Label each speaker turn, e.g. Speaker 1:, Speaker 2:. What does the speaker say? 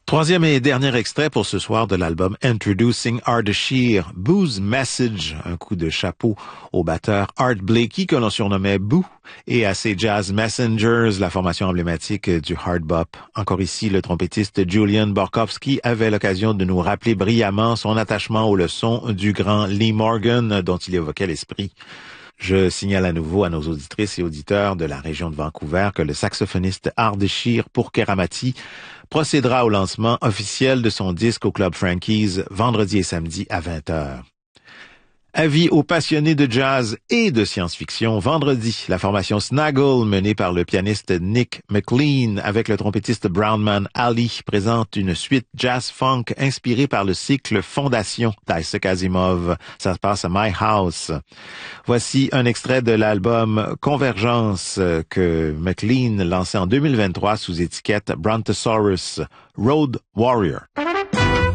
Speaker 1: Troisième et dernier extrait pour ce soir de l'album Introducing Ardeshir, Boo's Message, un coup de chapeau au batteur Art Blakey que l'on surnommait Boo, et à ses Jazz Messengers, la formation emblématique du hard bop. Encore ici, le trompettiste Julian Borkowski avait l'occasion de nous rappeler brillamment son attachement aux leçons du grand Lee Morgan dont il évoquait l'esprit. Je signale à nouveau à nos auditrices et auditeurs de la région de Vancouver que le saxophoniste Ardeshir Pourkeramati procédera au lancement officiel de son disque au Club Frankie's vendredi et samedi à 20h. Avis aux passionnés de jazz et de science-fiction, vendredi, la formation Snaggle, menée par le pianiste Nick McLean avec le trompettiste Brownman Ali, présente une suite jazz-funk inspirée par le cycle Fondation d'Isaac Asimov. Ça se passe à My House. Voici un extrait de l'album Convergence que McLean lançait en 2023 sous étiquette Brontosaurus, Road Warrior.